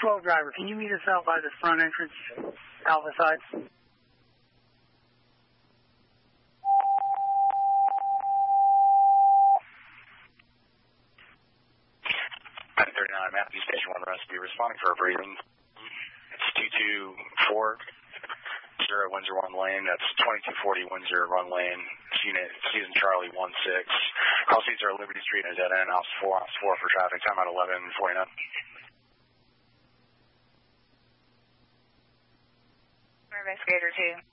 12 driver, can you meet us out by the front entrance, Alpha side? 39, Matthew Station 1 Rescue, responding for a briefing. It's 224-010 lane, that's 2240-10 run lane, unit Susan Charlie 16. Call seats are Liberty Street and a dead end, ops 4 for traffic, time out 11:49. Investigator 2.